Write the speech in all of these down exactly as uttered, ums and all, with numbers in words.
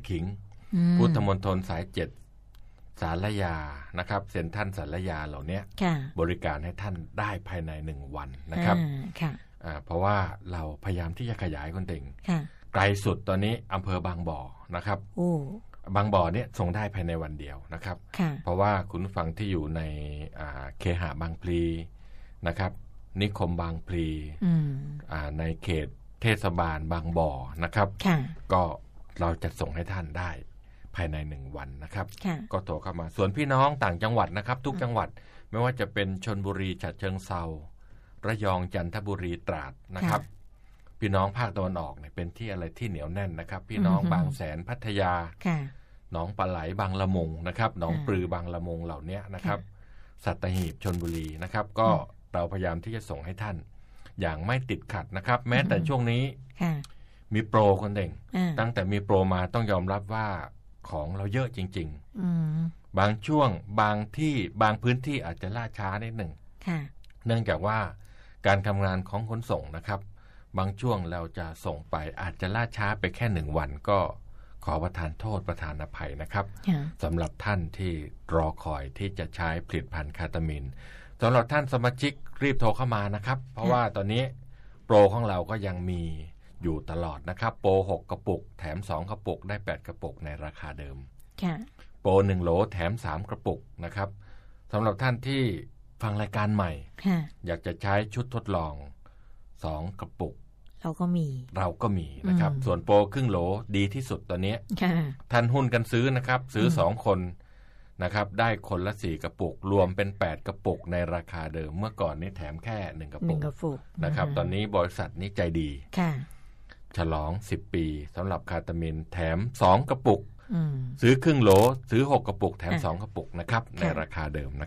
ขิงพุทธมณฑลสายเจ็ดสารยานะครับเซ็นทรัลสารยาเหล่านี้บริการให้ท่านได้ภายในหนึ่งวันนะครับเพราะว่าเราพยายามที่จะขยายคนเต่งไกลสุดตอนนี้อำเภอบางบ่อนะครับบางบ่อเนี่ยส่งได้ภายในวันเดียวนะครับเพราะว่าคุณผู้ฟังที่อยู่ในเคหะบางพลีนะครับนิคมบางพลีในเขตเทศบาลบางบ่อนะครับก็เราจะส่งให้ท่านได้ภายในหนึ่งวันนะครับก็โทรเข้ามาส่วนพี่น้องต่างจังหวัดนะครับทุกจังหวัดไม่ว่าจะเป็นชลบุรีฉะเชิงเทราระยองจันทบุรีตราดนะครับพี่น้องภาคตะวันออกเนี่ยเป็นที่อะไรที่เหนียวแน่นนะครับพี่น้องบางแสนพัทยาหนองปลาไหลบางละมุงนะครับหนองปลือบางละมุงเหล่านี้นะครับสัตหีบชลบุรีนะครับก็เราพยายามที่จะส่งให้ท่านอย่างไม่ติดขัดนะครับแม้แต่ช่วงนี้มีโปรคนเด่งตั้งแต่มีโปรมาต้องยอมรับว่าของเราเยอะจริงๆบางช่วงบางที่บางพื้นที่อาจจะล่าช้านิดหนึ่งเนื่องจากว่าการทำงานของขนส่งนะครับบางช่วงเราจะส่งไปอาจจะล่าช้าไปแค่หนึ่งวันก็ขอประทานโทษประทานอภัยนะครับสำหรับท่านที่รอคอยที่จะใช้ผลิตภัณฑ์คาตามีนสำหรับท่านสมาชิกรีบโทรเข้ามานะครับเพราะว่าตอนนี้โปรของเราก็ยังมีอยู่ตลอดนะครับโปรหกกระปุกแถมสองกระปุกได้แปดกระปุกในราคาเดิมโปรหนึ่งโหลแถมสามกระปุกนะครับสำหรับท่านที่ฟังรายการใหม่อยากจะใช้ชุดทดลองสองกระปุกเราก็มีเราก็มีนะครับส่วนโปรครึ่งโหลดีที่สุดตอนนี้ท่านหุ้นกันซื้อนะครับซื้อสองคนนะครับได้คนละสี่กระปุกรวมเป็นแปดกระปุกในราคาเดิมเมื่อก่อนนี้แถมแค่หนึ่งกระปุกนะครับตอนนี้บริษัทนี้ใจดีฉลองสิบปีสำหรับคาตามีนแถมสองกระปุกซื้อครึ่งโหลซื้อหกกระปุกแถมสองกระปุกนะครับในราคาเดิมนะ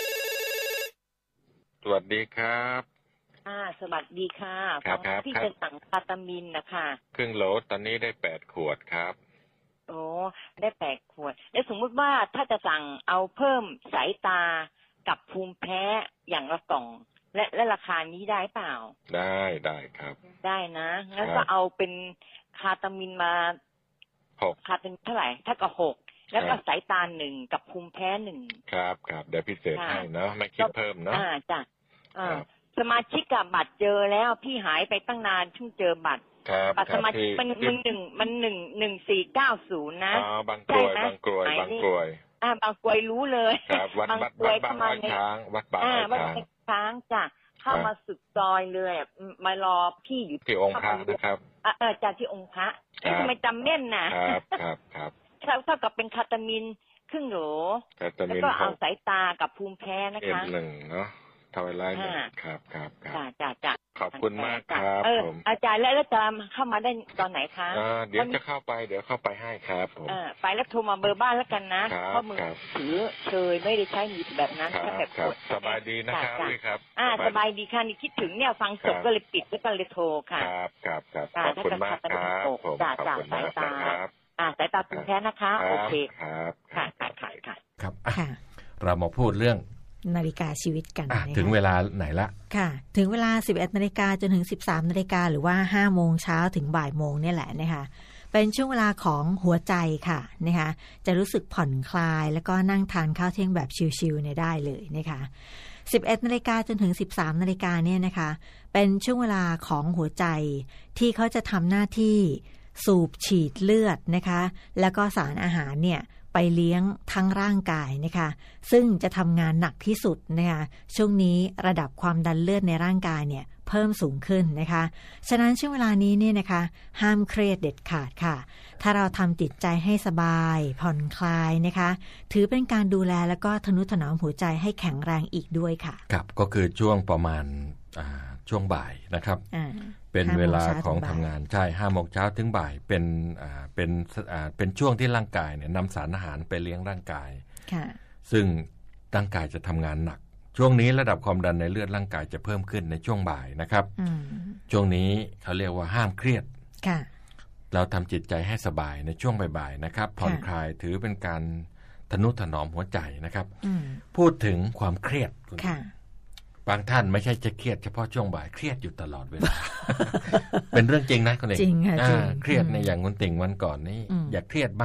สวัสดีครับอ่าสวัสดีค่ะครับที่จะสั่งคาตามีนนะคะครึ่งโหลตอนนี้ได้แปดขวดครับโอ้ได้แปดขวดแล้วสมมุติว่าถ้าจะสั่งเอาเพิ่มสายตากับภูมิแพ้อย่างละกล่องและและราคานี้ได้เปล่าได้ได้ครับได้นะงั้นก็เอาเป็นคาตามีนมาหกคาตามีนเท่าไหร่ถ้าก็หกแล้วก็สายตาหนึ่งกับภูมิแพ้หนึ่งครับครับเดี๋ยวพิเศษให้เนาะไม่คิดเพิ่มเนาะอ่าจ้ะอ่าสมาชิกกับบัตรเจอแล้วพี่หายไปตั้งนานเพิ่งเจอบัตรบัตรสมาชิกมันมันหนึ่งมันหนึ่งหนึ่งสี่เก้าศูนย์นะอ๋อบางกรวยบางกรวยบางกรวยอ่าบางกรวยรู้เลยครับวัดวัดวัดบางอ้อยช้างวัดบางอ้อยช้างช้างจ้ะเข้ามาสุดซอยเลยมารอพี่อยู่ที่องค์พระนะครับเออจากที่องค์พระทำไมจำแม่นนะครับครับครับเท่ากับเป็นคาตามีนครึ่งโหลแล้วก็เอาสายตากับภูมิแพ้นะคะเอ็มหนึ่งเนาะทวายไลน์ครับครับจ้าจ้าจ้าขอบคุณมากครับผมอาจารย์แล้วแล้วจะเข้ามาได้ตอนไหนคะเดี๋ยวจะเข้าไปเดี๋ยวเข้าไปให้ครับผมไปแล้วโทรมาเบอร์บ้านแล้วกันนะเพราะมือถือเคยไม่ได้ใช้มือแบบนั้นแค่แบบกดสบายดีนะครับพี่ครับอ่าสบายดีค่ะนี่คิดถึงเนี่ยฟังสดก็เลยปิดแล้วก็เลยโทรค่ะครับครับครับขอบคุณมากครับผมจ้าจ้าสายตาอ่าสายตาภูมิแพ้นะคะโอเคครับค่ะค่ะค่ะครับเรามาพูดเรื่องนาฬิกาชีวิตกันถึงเวลาไหนละค่ะถึงเวลา สิบเอ็ดนาฬิกาจนถึง สิบสามนาฬิกาหรือว่า ห้าโมงเช้าถึงบ่ายโมงเนี่ยแหละนะคะเป็นช่วงเวลาของหัวใจค่ะนะคะจะรู้สึกผ่อนคลายแล้วก็นั่งทานข้าวเที่ยงแบบชิลๆเนี่ยได้เลยนะคะสิบเอ็ดนาฬิกาจนถึง สิบสามนาฬิกาเนี่ยนะคะเป็นช่วงเวลาของหัวใจที่เขาจะทำหน้าที่สูบฉีดเลือดนะคะแล้วก็สารอาหารเนี่ยไปเลี้ยงทั้งร่างกายนะคะซึ่งจะทำงานหนักที่สุดนะคะช่วงนี้ระดับความดันเลือดในร่างกายเนี่ยเพิ่มสูงขึ้นนะคะฉะนั้นช่วงเวลานี้เนี่ยนะคะห้ามเครียดเด็ดขาดค่ะถ้าเราทำจิตใจให้สบายผ่อนคลายนะคะถือเป็นการดูแลแล้วก็ทนุถนอมหัวใจให้แข็งแรงอีกด้วยค่ะครับก็คือช่วงประมาณช่วงบ่ายนะครับเป็นเวลาของทำงานใช่ห้าโมงเช้าถึงบ่ายเป็นอ่าเป็นอ่าเป็นช่วงที่ร่างกายเนี่ยนำสารอาหารไปเลี้ยงร่างกายซึ่งร่างกายจะทำงานหนักช่วงนี้ระดับความดันในเลือดร่างกายจะเพิ่มขึ้นในช่วงบ่ายนะครับช่วงนี้เขาเรียกว่าห้ามเครียดเราทำจิตใจให้สบายในช่วงบ่ายๆนะครับผ่อนคลายถือเป็นการทนุถนอมหัวใจนะครับพูดถึงความเครียดบางท่านไม่ใช่จะเครียดเฉพาะช่วงบ่ายเครียดอยู่ตลอดเวลา เป็นเรื่องจริงนะคุณเอกจริงค่ะจริงเครียดในอย่างคุณติ่งวันก่อนนี่อยากเครียด